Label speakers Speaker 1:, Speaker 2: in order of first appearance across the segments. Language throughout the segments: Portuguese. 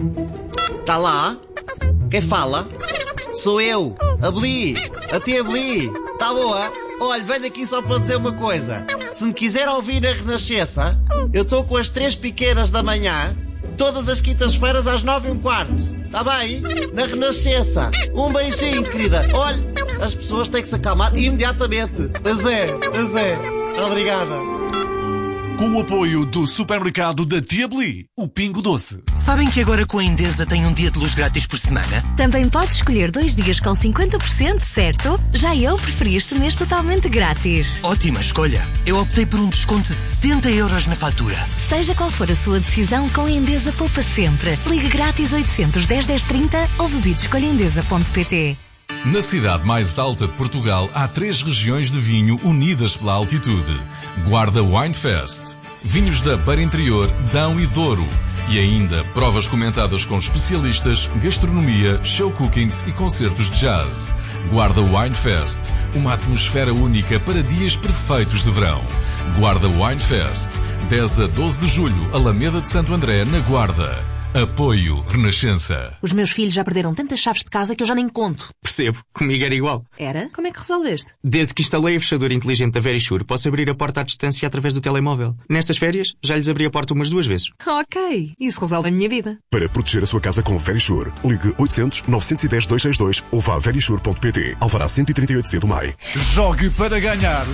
Speaker 1: Tá lá? Quem fala? Sou eu, a Beli, a tia Beli. Tá boa? Olha, venho aqui só para dizer uma coisa. Se me quiser ouvir na Renascença, eu estou com as 3 pequenas da manhã, todas as quintas-feiras às 9h15. Tá bem? Na Renascença. Um beijinho, querida. Olha, as pessoas têm que se acalmar imediatamente. Pois é. Obrigada.
Speaker 2: Com o apoio do supermercado da Tia Beli, o Pingo Doce.
Speaker 3: Sabem que agora com a Endesa tem um dia de luz grátis por semana?
Speaker 4: Também pode escolher 2 dias com 50%, certo? Já eu preferi este mês totalmente grátis.
Speaker 3: Ótima escolha. Eu optei por um desconto de 70 € na fatura.
Speaker 4: Seja qual for a sua decisão, com a Endesa poupa sempre. Ligue grátis 810 1030 ou visite escolhaendesa.pt.
Speaker 5: Na cidade mais alta de Portugal há 3 regiões de vinho unidas pela altitude. Guarda Wine Fest, vinhos da Beira Interior, Dão e Douro. E ainda provas comentadas com especialistas, gastronomia, show cookings e concertos de jazz. Guarda Wine Fest, uma atmosfera única para dias perfeitos de verão. Guarda Wine Fest, 10 a 12 de julho, Alameda de Santo André, na Guarda. Apoio Renascença.
Speaker 6: Os meus filhos já perderam tantas chaves de casa que eu já nem conto.
Speaker 7: Percebo. Comigo era igual.
Speaker 6: Era? Como é que resolveste?
Speaker 7: Desde que instalei a fechadura inteligente da Verisure, posso abrir a porta à distância através do telemóvel. Nestas férias, já lhes abri a porta umas 2 vezes.
Speaker 6: Ok. Isso resolve a minha vida.
Speaker 8: Para proteger a sua casa com Verisure, ligue 800 910 262 ou vá a verisure.pt. Alvará 138C do MAI.
Speaker 2: Jogue para ganhar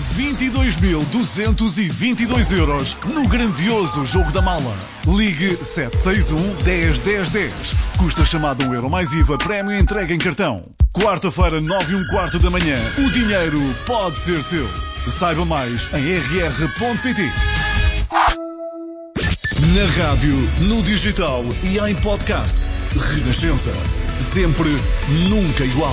Speaker 2: 22.222 € no grandioso Jogo da Mala. Ligue 761 10 10 10. Custa chamada €1 mais IVA, prémio entrega em cartão. Quarta-feira, 9h15 da manhã. O dinheiro pode ser seu. Saiba mais em rr.pt. Na rádio, no digital e em podcast. Renascença. Sempre, nunca igual.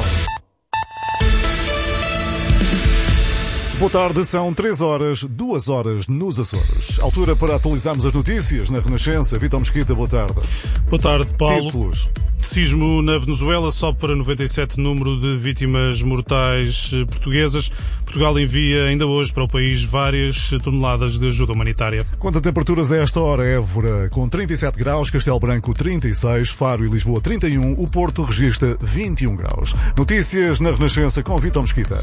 Speaker 2: Boa tarde, são 3 horas, 2 horas nos Açores. Altura para atualizarmos as notícias na Renascença. Vítor Mesquita, boa tarde.
Speaker 9: Boa tarde, Paulo.
Speaker 8: Títulos.
Speaker 9: Sismo na Venezuela sobe para 97 número de vítimas mortais portuguesas. Portugal envia ainda hoje para o país várias toneladas de ajuda humanitária.
Speaker 8: Quanto a temperaturas a esta hora, Évora com 37 graus, Castelo Branco 36, Faro e Lisboa 31, o Porto registra 21 graus. Notícias na Renascença com Vítor Mesquita.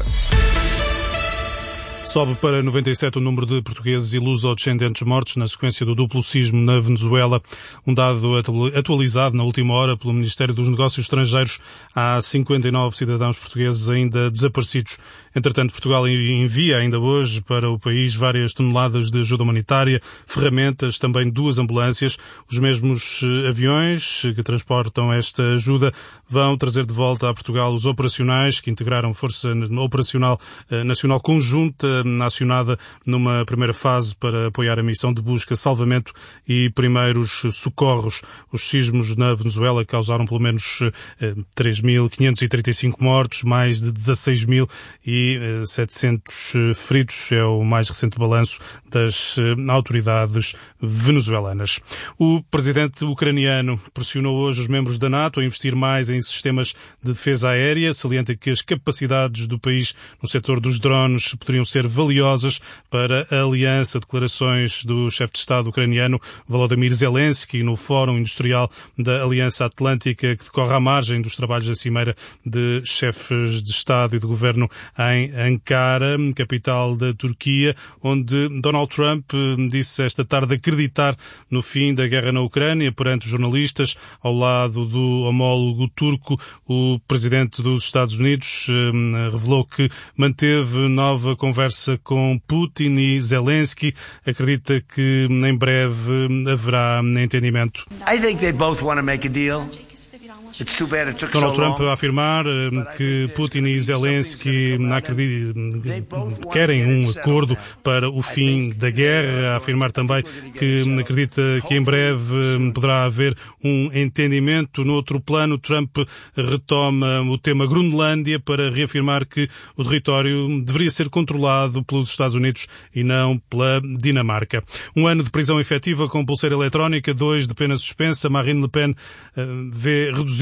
Speaker 9: Sobe para 97 o número de portugueses e luso-descendentes mortos na sequência do duplo sismo na Venezuela. Um dado atualizado na última hora pelo Ministério dos Negócios Estrangeiros. Há 59 cidadãos portugueses ainda desaparecidos. Entretanto, Portugal envia ainda hoje para o país várias toneladas de ajuda humanitária, ferramentas, também 2 ambulâncias. Os mesmos aviões que transportam esta ajuda vão trazer de volta a Portugal os operacionais que integraram Força Operacional Nacional Conjunta, acionada numa primeira fase para apoiar a missão de busca, salvamento e primeiros socorros. Os sismos na Venezuela causaram pelo menos 3.535 mortos, mais de 16.700 feridos. É o mais recente balanço das autoridades venezuelanas. O presidente ucraniano pressionou hoje os membros da NATO a investir mais em sistemas de defesa aérea, salienta que as capacidades do país no setor dos drones poderiam ser valiosas para a aliança. Declarações do chefe de Estado ucraniano Volodymyr Zelensky no Fórum Industrial da Aliança Atlântica, que decorre à margem dos trabalhos da cimeira de chefes de Estado e de Governo em Ankara, capital da Turquia, onde Donald Trump disse esta tarde acreditar no fim da guerra na Ucrânia. Perante os jornalistas, ao lado do homólogo turco, o presidente dos Estados Unidos revelou que manteve nova conversa com Putin e Zelensky. Acredita que em breve haverá entendimento.
Speaker 10: I think they both want to make a deal.
Speaker 9: Donald Trump a afirmar que Putin e Zelensky querem um acordo para o fim da guerra, a afirmar também que acredita que em breve poderá haver um entendimento. No outro plano, Trump retoma o tema Groenlândia para reafirmar que o território deveria ser controlado pelos Estados Unidos e não pela Dinamarca. 1 ano de prisão efetiva com pulseira eletrónica, 2 de pena suspensa. Marine Le Pen vê reduzir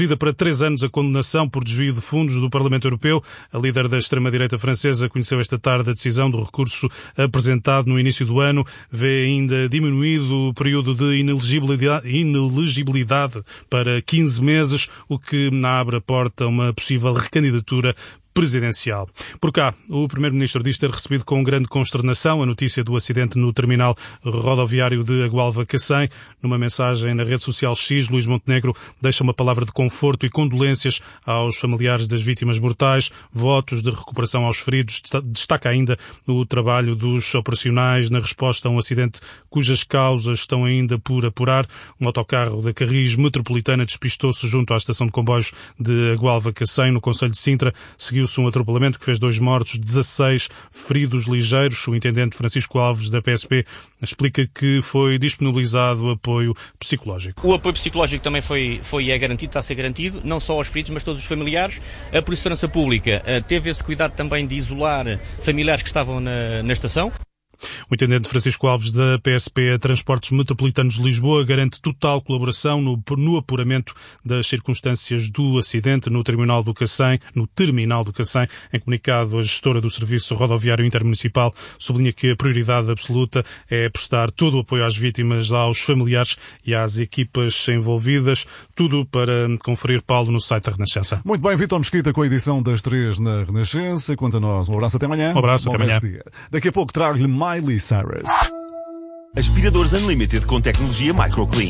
Speaker 9: reduzida para 3 anos a condenação por desvio de fundos do Parlamento Europeu. A líder da extrema-direita francesa conheceu esta tarde a decisão do recurso apresentado no início do ano. Vê ainda diminuído o período de inelegibilidade para 15 meses, o que abre a porta a uma possível recandidatura presidencial. Por cá, o Primeiro-Ministro diz ter recebido com grande consternação a notícia do acidente no terminal rodoviário de Agualva-Cacém. Numa mensagem na rede social X, Luís Montenegro deixa uma palavra de conforto e condolências aos familiares das vítimas mortais, votos de recuperação aos feridos. Destaca ainda o trabalho dos operacionais na resposta a um acidente cujas causas estão ainda por apurar. Um autocarro da Carris Metropolitana despistou-se junto à estação de comboios de Agualva-Cacém, no concelho de Sintra. Seguiu-se um atropelamento que fez 2 mortos, 16 feridos ligeiros. O intendente Francisco Alves, da PSP, explica que foi disponibilizado apoio psicológico.
Speaker 11: O apoio psicológico também é garantido, está a ser garantido, não só aos feridos, mas todos os familiares. A Polícia de Segurança Pública teve esse cuidado também de isolar familiares que estavam na estação.
Speaker 9: O intendente Francisco Alves, da PSP a Transportes Metropolitanos de Lisboa, garante total colaboração no apuramento das circunstâncias do acidente no terminal do Cacém. Em comunicado, a gestora do Serviço Rodoviário Intermunicipal sublinha que a prioridade absoluta é prestar todo o apoio às vítimas, aos familiares e às equipas envolvidas. Tudo para conferir, Paulo, no site da Renascença.
Speaker 8: Muito bem, Vítor Mesquita com a edição das 3 na Renascença. Quanto a nós, um abraço até amanhã.
Speaker 9: Um abraço, até amanhã.
Speaker 8: Daqui a pouco trago-lhe Miley Cyrus.
Speaker 12: Aspiradores Unlimited com tecnologia Microclean.